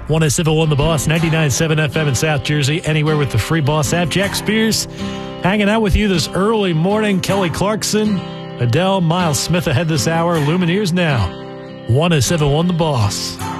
107.1 The Boss, 99.7 FM in South Jersey, anywhere with the free Boss app. Jack Spears hanging out with you this early morning. Kelly Clarkson, Adele, Miles Smith ahead this hour. Lumineers now. 107.1 The Boss.